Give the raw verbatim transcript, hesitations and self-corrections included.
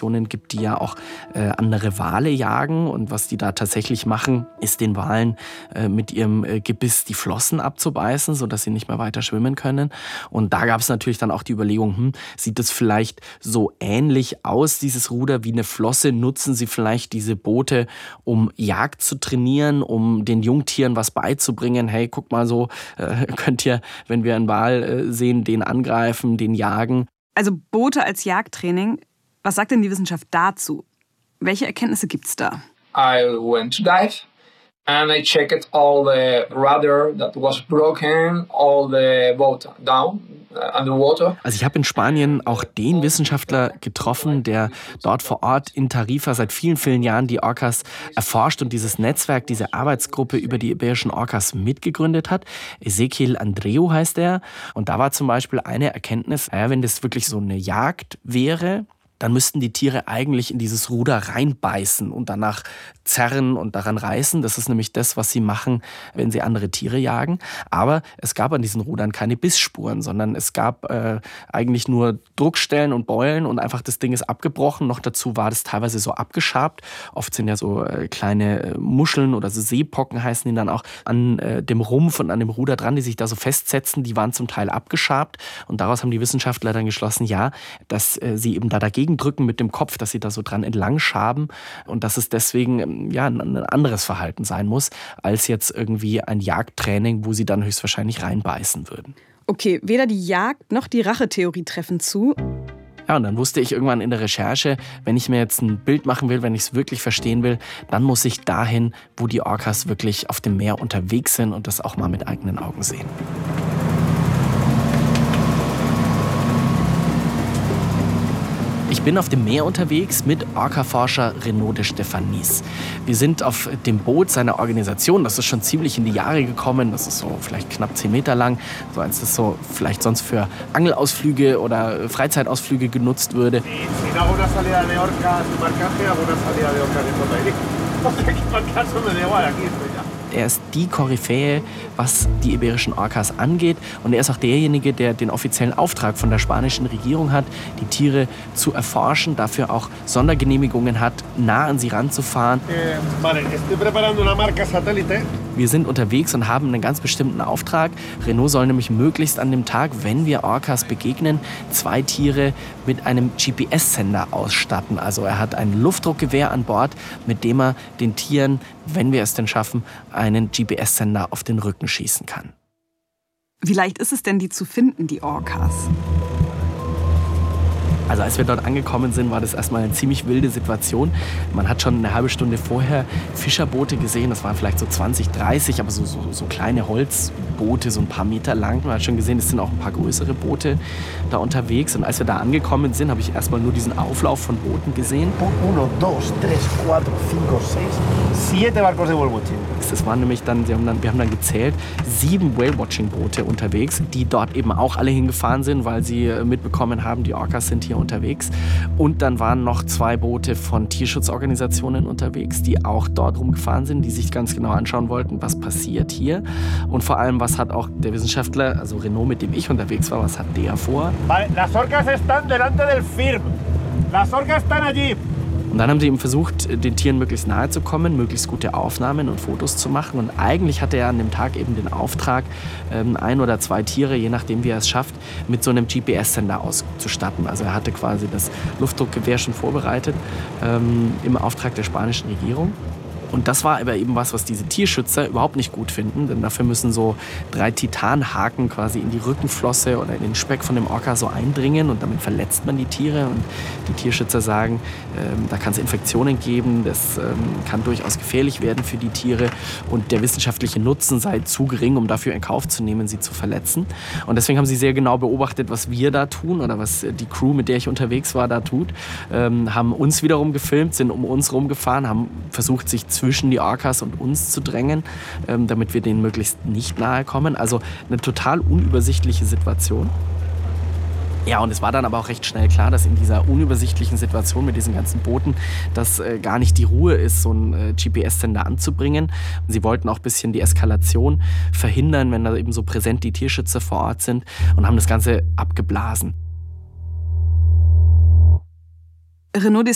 Organisationen gibt, die ja auch äh, andere Wale jagen. Und was die da tatsächlich machen, ist den Walen äh, mit ihrem äh, Gebiss die Flossen abzubeißen, sodass sie nicht mehr weiter schwimmen können. Und da gab es natürlich dann auch die Überlegung, hm, sieht es vielleicht so ähnlich aus, dieses Ruder, wie eine Flosse? Nutzen sie vielleicht diese Boote, um Jagd zu trainieren, um den Jungtieren was beizubringen? Hey, guck mal so, äh, könnt ihr, wenn wir einen Wal äh, sehen, den angreifen, den jagen. Also Boote als Jagdtraining. Was sagt denn die Wissenschaft dazu? Welche Erkenntnisse gibt's da? I went to dive and I checked all the rudder that was broken, all the boat down uh, underwater. Also ich habe in Spanien auch den Wissenschaftler getroffen, der dort vor Ort in Tarifa seit vielen, vielen Jahren die Orcas erforscht und dieses Netzwerk, diese Arbeitsgruppe über die iberischen Orcas mitgegründet hat. Ezequiel Andreu heißt er. Und da war zum Beispiel eine Erkenntnis, ja, wenn das wirklich so eine Jagd wäre, dann müssten die Tiere eigentlich in dieses Ruder reinbeißen und danach zerren und daran reißen. Das ist nämlich das, was sie machen, wenn sie andere Tiere jagen. Aber es gab an diesen Rudern keine Bissspuren, sondern es gab äh, eigentlich nur Druckstellen und Beulen und einfach das Ding ist abgebrochen. Noch dazu war das teilweise so abgeschabt. Oft sind ja so äh, kleine äh, Muscheln oder so Seepocken heißen die dann auch an äh, dem Rumpf und an dem Ruder dran, die sich da so festsetzen. Die waren zum Teil abgeschabt und daraus haben die Wissenschaftler dann geschlossen, ja, dass äh, sie eben da dagegen drücken mit dem Kopf, dass sie da so dran entlang schaben und dass es deswegen ja, ein anderes Verhalten sein muss, als jetzt irgendwie ein Jagdtraining, wo sie dann höchstwahrscheinlich reinbeißen würden. Okay, weder die Jagd noch die Rachetheorie treffen zu. Ja, und dann wusste ich irgendwann in der Recherche, wenn ich mir jetzt ein Bild machen will, wenn ich es wirklich verstehen will, dann muss ich dahin, wo die Orcas wirklich auf dem Meer unterwegs sind und das auch mal mit eigenen Augen sehen. Ich bin auf dem Meer unterwegs mit Orca-Forscher Renaud de Stephanis. Wir sind auf dem Boot seiner Organisation. Das ist schon ziemlich in die Jahre gekommen. Das ist so vielleicht knapp zehn Meter lang. So eins, das so vielleicht sonst für Angelausflüge oder Freizeitausflüge genutzt würde. Er ist die Koryphäe, was die iberischen Orcas angeht. Und er ist auch derjenige, der den offiziellen Auftrag von der spanischen Regierung hat, die Tiere zu erforschen, dafür auch Sondergenehmigungen hat, nah an sie ranzufahren. Wir sind unterwegs und haben einen ganz bestimmten Auftrag. Renaud soll nämlich möglichst an dem Tag, wenn wir Orcas begegnen, zwei Tiere mit einem G P S-Sender ausstatten. Also er hat ein Luftdruckgewehr an Bord, mit dem er den Tieren, wenn wir es denn schaffen, einen G P S-Sender auf den Rücken schießen kann. Wie leicht ist es denn, die zu finden, die Orcas? Also als wir dort angekommen sind, war das erstmal eine ziemlich wilde Situation. Man hat schon eine halbe Stunde vorher Fischerboote gesehen, das waren vielleicht so zwanzig, dreißig, aber so, so, so kleine Holzboote, so ein paar Meter lang. Man hat schon gesehen, es sind auch ein paar größere Boote da unterwegs. Und als wir da angekommen sind, habe ich erstmal nur diesen Auflauf von Booten gesehen. Uno, dos, tres, cuatro, cinco, seis, siete barcos de Whale-Watching. Das waren nämlich dann, wir haben dann, wir haben dann gezählt, sieben Whale-Watching-Boote unterwegs, die dort eben auch alle hingefahren sind, weil sie mitbekommen haben, die Orcas sind hier unterwegs. Und dann waren noch zwei Boote von Tierschutzorganisationen unterwegs, die auch dort rumgefahren sind, die sich ganz genau anschauen wollten, was passiert hier. Und vor allem, was hat auch der Wissenschaftler, also Renaud, mit dem ich unterwegs war, was hat der vor? Las orcas están delante del firm. Las orcas están allí. Und dann haben sie eben versucht, den Tieren möglichst nahe zu kommen, möglichst gute Aufnahmen und Fotos zu machen. Und eigentlich hatte er an dem Tag eben den Auftrag, ein oder zwei Tiere, je nachdem wie er es schafft, mit so einem G P S-Sender auszustatten. Also er hatte quasi das Luftdruckgewehr schon vorbereitet ähm, im Auftrag der spanischen Regierung. Und das war aber eben was, was diese Tierschützer überhaupt nicht gut finden, denn dafür müssen so drei Titanhaken quasi in die Rückenflosse oder in den Speck von dem Orca so eindringen und damit verletzt man die Tiere. Und die Tierschützer sagen, ähm, da kann es Infektionen geben, das ähm, kann durchaus gefährlich werden für die Tiere und der wissenschaftliche Nutzen sei zu gering, um dafür in Kauf zu nehmen, sie zu verletzen. Und deswegen haben sie sehr genau beobachtet, was wir da tun oder was die Crew, mit der ich unterwegs war, da tut, ähm, haben uns wiederum gefilmt, sind um uns rumgefahren, haben versucht, sich zwischen die Orcas und uns zu drängen, ähm, damit wir denen möglichst nicht nahe kommen. Also eine total unübersichtliche Situation. Ja, und es war dann aber auch recht schnell klar, dass in dieser unübersichtlichen Situation mit diesen ganzen Booten, dass äh, gar nicht die Ruhe ist, so einen äh, G P S-Sender anzubringen. Und sie wollten auch ein bisschen die Eskalation verhindern, wenn da eben so präsent die Tierschützer vor Ort sind und haben das Ganze abgeblasen. Renaud